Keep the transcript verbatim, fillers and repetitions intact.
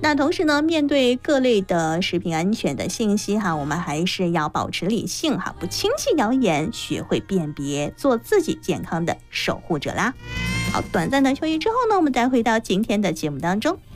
那同时呢，面对各类的食品安全的信息哈，我们还是要保持理性哈，不轻信谣言，学会辨别，做自己健康的守护者啦。好，短暂的休息之后呢，我们再回到今天的节目当中。